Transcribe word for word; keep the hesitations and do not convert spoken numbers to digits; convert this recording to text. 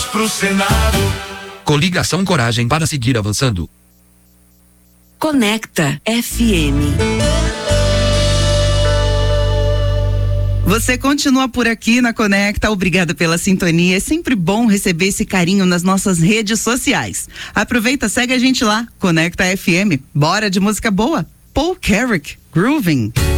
pro Senado. Coligação Coragem para seguir avançando. Conecta F M. Você continua por aqui na Conecta, obrigada pela sintonia, é sempre bom receber esse carinho nas nossas redes sociais. Aproveita, segue a gente lá, Conecta F M, bora de música boa, Paul Carrick, Grooving.